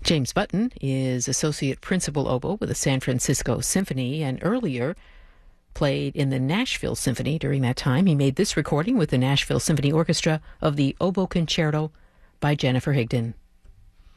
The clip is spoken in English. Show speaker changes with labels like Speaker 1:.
Speaker 1: James Button is Associate Principal Oboe with the San Francisco Symphony and earlier played in the Nashville Symphony during that time. He made this recording with the Nashville Symphony Orchestra of the Oboe Concerto by Jennifer Higdon.